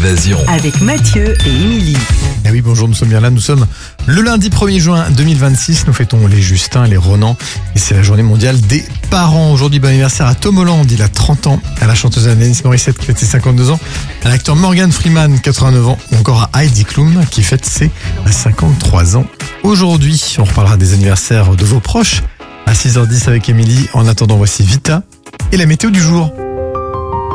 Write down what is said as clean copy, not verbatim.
Évasion. Avec Mathieu et Émilie. Eh oui, bonjour, nous sommes bien là. Nous sommes le lundi 1er juin 2026. Nous fêtons les Justins, les Ronan. Et c'est la journée mondiale des parents. Aujourd'hui, bon anniversaire à Tom Holland, il a 30 ans. À la chanteuse Alanis Morissette qui fête ses 52 ans. À l'acteur Morgan Freeman, 89 ans. Ou encore à Heidi Klum qui fête ses 53 ans. Aujourd'hui, on reparlera des anniversaires de vos proches à 6h10 avec Émilie. En attendant, voici Vita et la météo du jour.